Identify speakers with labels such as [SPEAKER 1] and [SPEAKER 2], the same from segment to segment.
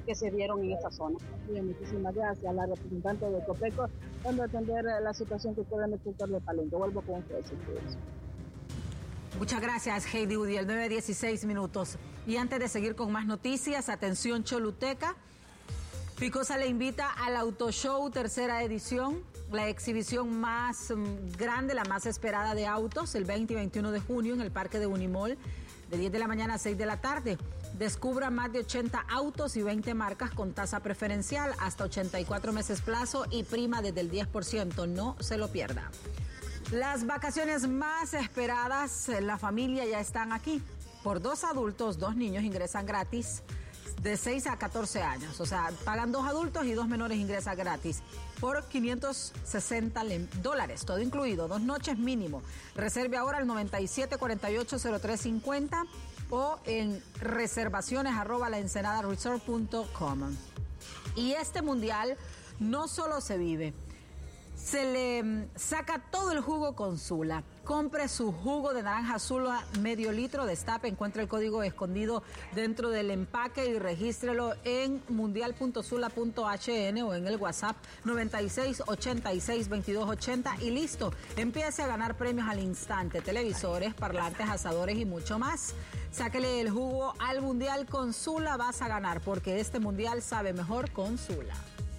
[SPEAKER 1] que se dieron en esta zona. Bien, muchísimas gracias a la representante de Copeco, dando a atender la situación que queda en el sector de Palenque. Vuelvo con ustedes.
[SPEAKER 2] Muchas gracias, Heidi Udi, el 9:16. Y antes de seguir con más noticias, atención Choluteca, Ficosa le invita al Auto Show tercera edición, la exhibición más grande, la más esperada de autos, el 20 y 21 de junio en el Parque de Unimol, de 10 de la mañana a 6 de la tarde. Descubra más de 80 autos y 20 marcas con tasa preferencial, hasta 84 meses plazo y prima desde el 10%. No se lo pierda. Las vacaciones más esperadas en la familia ya están aquí. Por 2 adultos, 2 niños ingresan gratis de 6 a 14 años. O sea, pagan 2 adultos y 2 menores ingresan gratis por $560, todo incluido, 2 noches mínimo. Reserve ahora al 97480350 o en reservaciones@laensenadaresort.com. Y este mundial no solo se vive, se le saca todo el jugo con Sula. Compre su jugo de naranja Sula medio litro, destape, encuentre el código escondido dentro del empaque y regístrelo en mundial.sula.hn o en el WhatsApp 96862280 y listo. Empiece a ganar premios al instante, televisores, parlantes, asadores y mucho más. Sáquele el jugo al mundial con Sula, vas a ganar porque este mundial sabe mejor con Sula.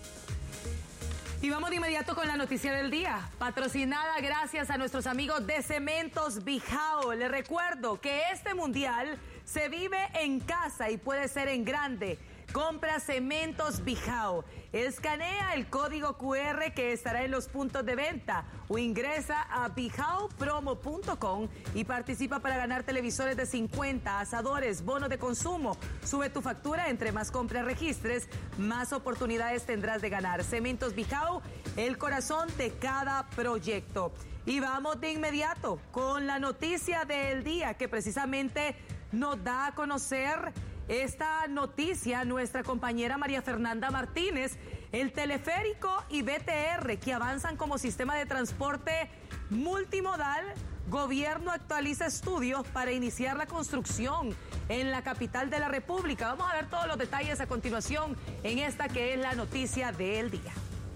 [SPEAKER 3] Y vamos de inmediato con la noticia del día, patrocinada gracias a nuestros amigos de Cementos Bijao. Les recuerdo que este mundial se vive en casa y puede ser en grande. Compra Cementos Bijao. Escanea el código QR que estará en los puntos de venta o ingresa a bijaopromo.com y participa para ganar televisores de 50, asadores, bonos de consumo. Sube tu factura, entre más compras registres, más oportunidades tendrás de ganar. Cementos Bijao, el corazón de cada proyecto. Y vamos de inmediato con la noticia del día que precisamente nos da a conocer esta noticia nuestra compañera María Fernanda Martínez. El teleférico y BTR que avanzan como sistema de transporte multimodal. Gobierno actualiza estudios para iniciar la construcción en la capital de la República. Vamos a ver todos los detalles a continuación en esta que es la noticia del día.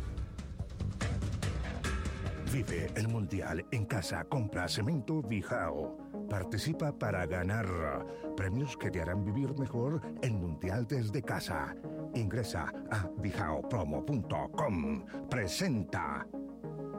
[SPEAKER 4] Vive el mundial en casa. Compra Cemento Bijao. Participa para ganar premios que te harán vivir mejor el mundial desde casa. Ingresa a bijaopromo.com. Presenta.